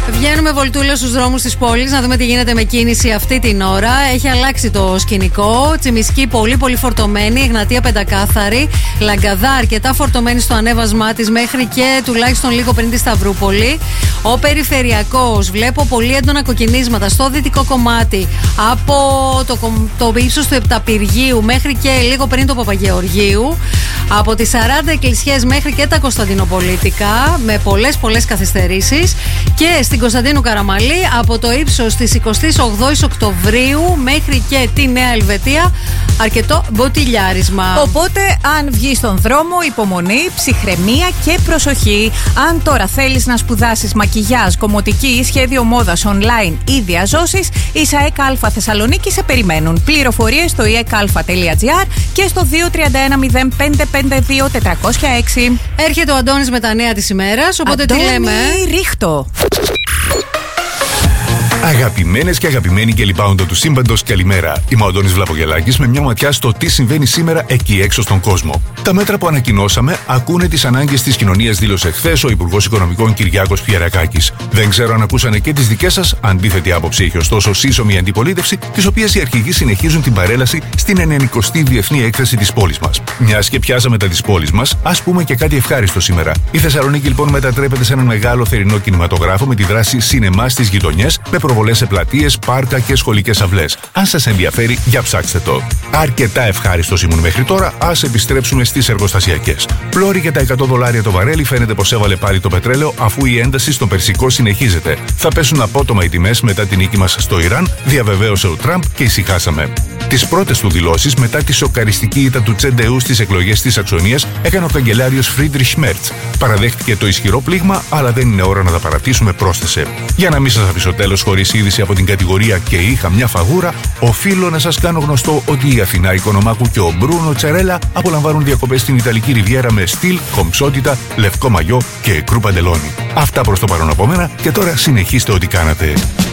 Βγαίνουμε βολτούλα στους δρόμους της πόλης να δούμε τι γίνεται με κίνηση αυτή την ώρα. Έχει αλλάξει το σκηνικό. Τσιμισκή πολύ πολύ φορτωμένη, Εγνατία πεντακάθαρη, Λαγκαδά αρκετά φορτωμένη στο ανέβασμά της μέχρι και τουλάχιστον λίγο πριν τη Σταυρούπολη. Ο περιφερειακός, βλέπω πολύ έντονα κοκκινίσματα στο δυτικό κομμάτι από το ύψος του Επταπηργείου μέχρι και λίγο πριν το Παπαγεωργίου. Από τις 40 εκκλησιές μέχρι και τα Κωνσταντινοπολίτικα με πολλές καθυστερήσεις. Και στην Κωνσταντίνου Καραμαλή από το ύψος της 28ης Οκτωβρίου μέχρι και τη Νέα Ελβετία αρκετό μποτιλιάρισμα. Οπότε αν βγεις στον δρόμο, υπομονή, ψυχραιμία και προσοχή. Αν τώρα θέλεις να σπουδάσεις μακιγιάζ, κομμωτική ή σχέδιο μόδας online ή διαζώσεις, οι ΣΑΕΚ Αλφα Θεσσαλονίκη σε περιμένουν. Πληροφορίες στο iakalfa.gr και στο 231-0552-406. Έρχεται ο Αντώνης με τα νέα της ημέρας, οπότε Αντώνη, τι λέμε? ρίχτω. Αγαπημένες και αγαπημένοι και λοιπάοντα του σύμπαντος, καλημέρα. Είμαι ο Αντώνης Βλαπογελάκης με μια ματιά στο τι συμβαίνει σήμερα εκεί έξω στον κόσμο. Τα μέτρα που ανακοινώσαμε ακούνε τις ανάγκες της κοινωνίας, δήλωσε χθες ο Υπουργός Οικονομικών Κυριάκος Πιερακάκης. Δεν ξέρω αν ακούσανε και τις δικές σας. Αντίθετη άποψη έχει ωστόσο σύσσωμη αντιπολίτευση, της οποίας οι αρχηγοί συνεχίζουν την παρέλαση στην 90η Διεθνή Έκθεση της πόλης μας. Μιας και πιάσαμε τα της πόλης μας, ας πούμε και κάτι ευχάριστο σήμερα. Η Θεσσαλονίκη λοιπόν μετατρέπεται σε έναν μεγάλο θερινό κινηματογράφο με τη δράση σινεμά στις γειτονιές, με προβολές σε πλατείες, πάρκα και σχολικές αυλές. Αν σας ενδιαφέρει, για ψάξτε το. Αρκετά ευχάριστος ήμουν μέχρι τώρα, ας επιστρέψουμε στις εργοστασιακές. Πλώρη για τα $100 το βαρέλι, φαίνεται πως έβαλε πάλι το πετρέλαιο αφού η ένταση στον Περσικό συνεχίζεται. Θα πέσουν απότομα οι τιμές μετά την νίκη μας στο Ιράν, διαβεβαίωσε ο Τραμπ και ησυχάσαμε. Τις πρώτες του δηλώσεις μετά τη σοκαριστική ήττα του Τσεντεού στις εκλογές της Σαξονίας έκανε ο καγκελάριος Φρίντριχ Μέρτς. Παραδέχτηκε το ισχυρό πλήγμα, αλλά δεν είναι ώρα να τα παρατήσουμε, πρόσθεσε. Για να μην σας αφήσω τέλος χωρίς είδηση από την κατηγορία και είχα μια φαγούρα, οφείλω να σας κάνω γνωστό ότι η Αθηνά Οικονομάκου και ο Μπρούνο Τσερέλα απολαμβάνουν διακοπές στην Ιταλική Ριβιέρα με στυλ, κομψότητα, λευκό μαγιό και κρού παντελόνι. Αυτά προς το παρόν από μένα και τώρα συνεχίστε ό,τι κάνατε.